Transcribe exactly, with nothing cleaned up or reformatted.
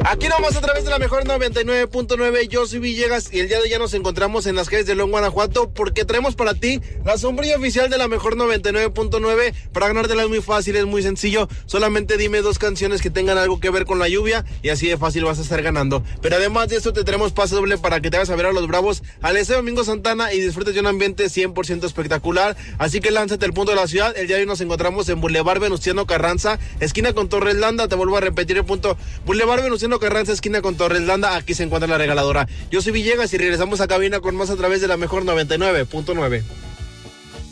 Aquí nomás a través de la mejor noventa y nueve punto nueve, yo soy Villegas y el día de hoy ya nos encontramos en las calles de León, Guanajuato, porque traemos para ti la sombrilla oficial de la mejor noventa y nueve punto nueve. Para ganártela es muy fácil, es muy sencillo, solamente dime dos canciones que tengan algo que ver con la lluvia y así de fácil vas a estar ganando. Pero además de esto te tenemos pase doble para que te vayas a ver a los Bravos al Estadio Domingo Santana y disfrutes de un ambiente cien por ciento espectacular, así que lánzate al punto de la ciudad. El día de hoy nos encontramos en Boulevard Venustiano Carranza, esquina con Torres Landa. Te vuelvo a repetir el punto: Boulevard Venustiano Carranza, esquina con Torres Landa. Aquí se encuentra la regaladora. Yo soy Villegas y regresamos a cabina con más a través de la mejor noventa y nueve punto nueve.